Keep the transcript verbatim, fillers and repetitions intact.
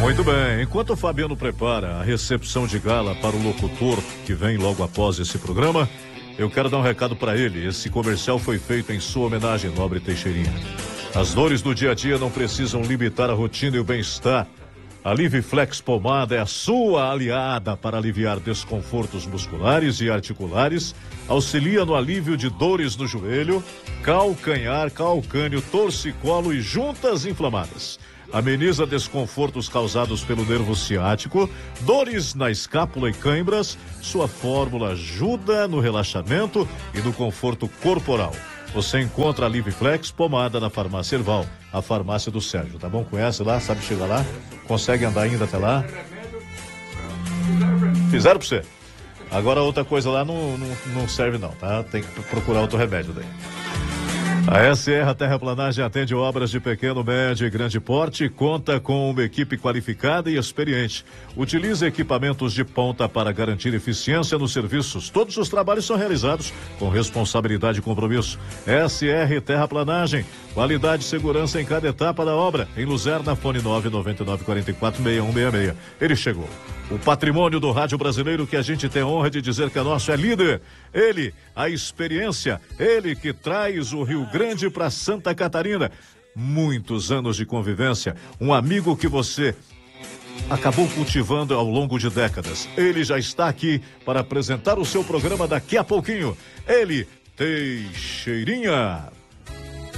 Muito bem, enquanto o Fabiano prepara a recepção de gala para o locutor que vem logo após esse programa, eu quero dar um recado para ele. Esse comercial foi feito em sua homenagem, nobre Teixeirinha. As dores do dia a dia não precisam limitar a rotina e o bem-estar. A Liviflex Pomada é a sua aliada para aliviar desconfortos musculares e articulares, auxilia no alívio de dores no joelho, calcanhar, calcânio, torcicolo e juntas inflamadas. Ameniza desconfortos causados pelo nervo ciático, dores na escápula e cãibras. Sua fórmula ajuda no relaxamento e no conforto corporal. Você encontra a Liviflex Pomada na Farmácia Erval, a farmácia do Sérgio, tá bom? Conhece lá, sabe chegar lá? Consegue andar ainda até lá? Fizeram pra você. Agora outra coisa lá não, não, não serve não, tá? Tem que procurar outro remédio daí. A S R Terraplanagem atende obras de pequeno, médio e grande porte e conta com uma equipe qualificada e experiente. Utiliza equipamentos de ponta para garantir eficiência nos serviços. Todos os trabalhos são realizados com responsabilidade e compromisso. S R Terraplanagem, qualidade e segurança em cada etapa da obra. Em Luzerna, fone nove nove nove quatro quatro seis um seis seis. Ele chegou. O patrimônio do rádio brasileiro que a gente tem a honra de dizer que é nosso é líder. Ele, a experiência, ele que traz o Rio Grande para Santa Catarina. Muitos anos de convivência, um amigo que você acabou cultivando ao longo de décadas. Ele já está aqui para apresentar o seu programa daqui a pouquinho. Ele, Teixeirinha.